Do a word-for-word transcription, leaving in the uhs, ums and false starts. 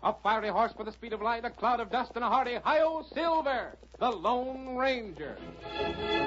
A fiery horse with the speed of light, a cloud of dust, and a hearty hi-yo, Silver, the Lone Ranger.